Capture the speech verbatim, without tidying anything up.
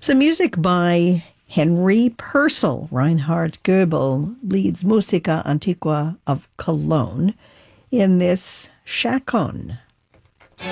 Some music by Henry Purcell. Reinhard Goebel leads Musica Antiqua of Cologne in this Chaconne.